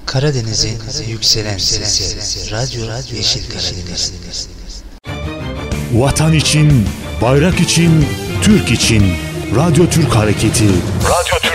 Karadeniz'in yükselen sesi, Radyo Yeşil Karadeniz. Vatan için, bayrak için, Türk için, Radyo Türk Hareketi. Radyo